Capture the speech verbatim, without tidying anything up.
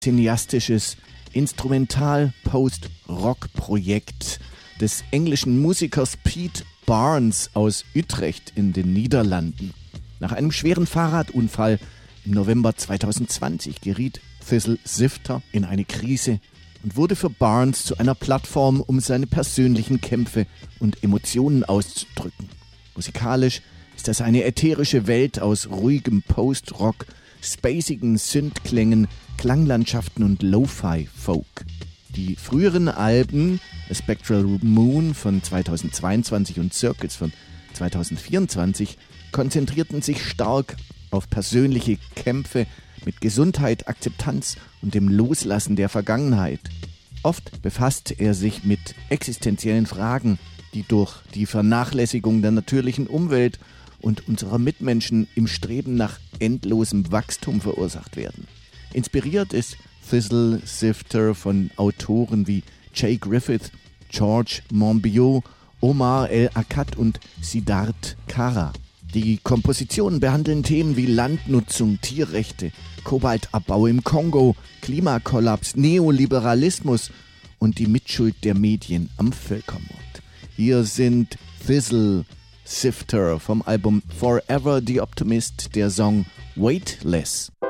cineastisches Instrumental-Post-Rock-Projekt des englischen Musikers Pete Barnes aus Utrecht in den Niederlanden. Nach einem schweren Fahrradunfall im November zweitausendzwanzig geriet Thistle Sifter in eine Krise und wurde für Barnes zu einer Plattform, um seine persönlichen Kämpfe und Emotionen auszudrücken. Musikalisch ist das eine ätherische Welt aus ruhigem Post-Rock, spacigen Synth-Klängen, Klanglandschaften und Lo-Fi-Folk. Die früheren Alben, A Spectral Moon von zweitausendzweiundzwanzig und Circles von zweitausendvierundzwanzig, konzentrierten sich stark auf persönliche Kämpfe mit Gesundheit, Akzeptanz und dem Loslassen der Vergangenheit. Oft befasst er sich mit existenziellen Fragen, die durch die Vernachlässigung der natürlichen Umwelt und unserer Mitmenschen im Streben nach endlosem Wachstum verursacht werden. Inspiriert ist Thistle Sifter von Autoren wie Jay Griffith, George Monbiot, Omar El-Akkad und Siddharth Kara. Die Kompositionen behandeln Themen wie Landnutzung, Tierrechte, Kobaltabbau im Kongo, Klimakollaps, Neoliberalismus und die Mitschuld der Medien am Völkermord. Hier sind Thistle Sifter vom Album Forever the Optimist, der Song Weightless.